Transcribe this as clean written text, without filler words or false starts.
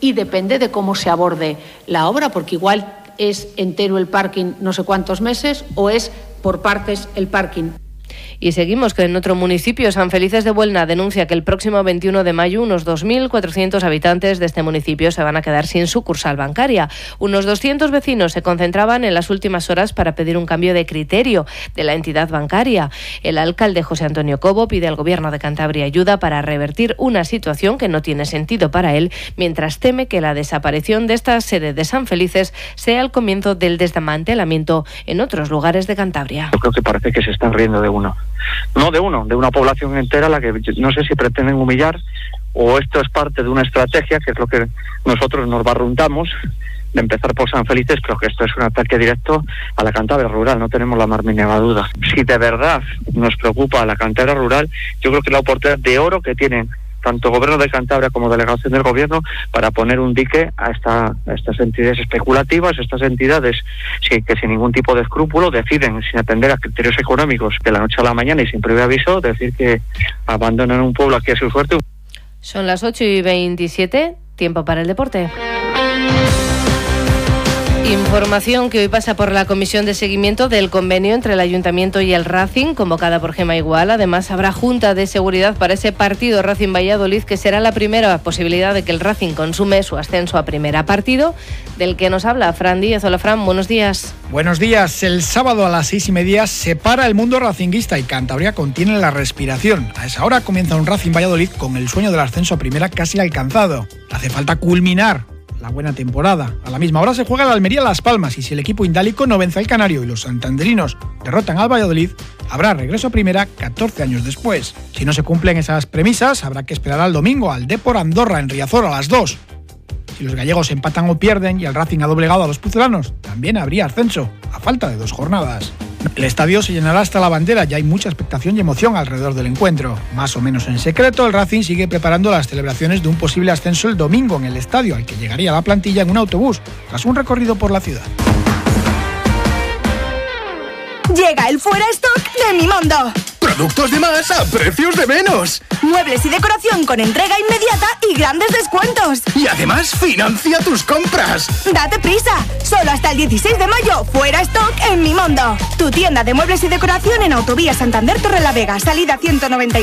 y depende de cómo se aborde la obra, porque igual es entero el parking no sé cuántos meses o es por partes el parking. Y seguimos que en otro municipio, San Felices de Buelna, denuncia que el próximo 21 de mayo unos 2.400 habitantes de este municipio se van a quedar sin sucursal bancaria. Unos 200 vecinos se concentraban en las últimas horas para pedir un cambio de criterio de la entidad bancaria. El alcalde José Antonio Cobo pide al Gobierno de Cantabria ayuda para revertir una situación que no tiene sentido para él, mientras teme que la desaparición de esta sede de San Felices sea el comienzo del desmantelamiento en otros lugares de Cantabria. Yo creo que parece que se están riendo de uno. No de uno, de una población entera a la que no sé si pretenden humillar o esto es parte de una estrategia, que es lo que nosotros nos barruntamos, de empezar por San Felices. Creo que esto es un ataque directo a la Cantabria rural, no tenemos la más mínima duda. Si de verdad nos preocupa a la Cantabria rural, yo creo que la oportunidad de oro que tienen tanto Gobierno de Cantabria como Delegación del Gobierno para poner un dique a estas entidades especulativas, estas entidades que sin ningún tipo de escrúpulo deciden, sin atender a criterios económicos, de la noche a la mañana y sin previo aviso, decir que abandonan un pueblo aquí a su suerte. Son las 8:27, tiempo para el deporte. Información que hoy pasa por la comisión de seguimiento del convenio entre el Ayuntamiento y el Racing, convocada por Gema Igual. Además, habrá junta de seguridad para ese partido Racing-Valladolid, que será la primera posibilidad de que el Racing consume su ascenso a primera. Partido del que nos habla Fran Díaz. Hola, Fran, buenos días. Buenos días. El sábado a las 6:30 se para el mundo racinguista y Cantabria contiene la respiración. A esa hora comienza un Racing-Valladolid con el sueño del ascenso a primera casi alcanzado. Hace falta culminar la buena temporada. A la misma hora se juega el Almería-Las Palmas y si el equipo indálico no vence al Canario y los santanderinos derrotan al Valladolid, habrá regreso a primera 14 años después. Si no se cumplen esas premisas, habrá que esperar al domingo al Depor Andorra en Riazor a las 2. Si los gallegos empatan o pierden y el Racing ha doblegado a los pucelanos, también habría ascenso, a falta de 2 jornadas. El estadio se llenará hasta la bandera y hay mucha expectación y emoción alrededor del encuentro. Más o menos en secreto, el Racing sigue preparando las celebraciones de un posible ascenso el domingo en el estadio, al que llegaría la plantilla en un autobús, tras un recorrido por la ciudad. Llega el Fuera Stock de Mimondo. Productos de más a precios de menos. Muebles y decoración con entrega inmediata y grandes descuentos. Y además financia tus compras. Date prisa. Solo hasta el 16 de mayo, Fuera Stock en Mimondo. Tu tienda de muebles y decoración en Autovía Santander Torrelavega, salida 190.